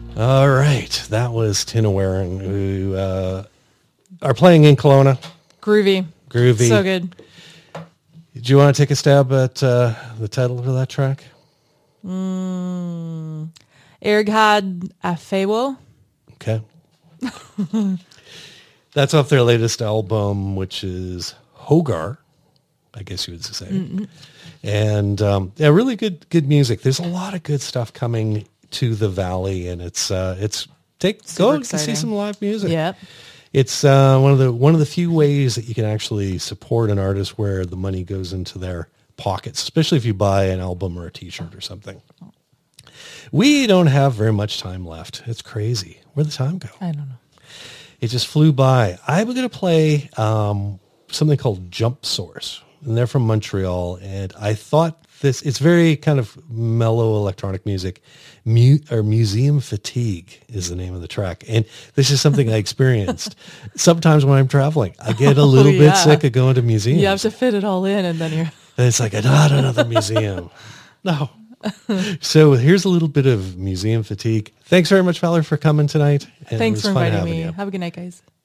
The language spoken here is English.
All right. That was Tinawaren, who are playing in Kelowna. Groovy. Groovy. So good. Do you want to take a stab at the title of that track? Erghad Afewo. Okay. That's off their latest album, which is Hogar, I guess you would say. Mm-hmm. And yeah, really good music. There's a lot of good stuff coming to the Valley, and it's go to see some live music. Yep. It's one of the few ways that you can actually support an artist where the money goes into their pockets, especially if you buy an album or a T-shirt or something. We don't have very much time left. It's crazy. Where'd the time go? I don't know. It just flew by. I'm going to play something called Jump Source, and they're from Montreal. And I thought it's very kind of mellow electronic music. Museum Fatigue is the name of the track. And this is something I experienced. Sometimes when I'm traveling, I get a little bit sick of going to museums. You have to fit it all in, and then you're... And it's like, not another museum. No. So here's a little bit of Museum Fatigue. Thanks very much, Valerie, for coming tonight. Thanks for inviting me. Have a good night, guys.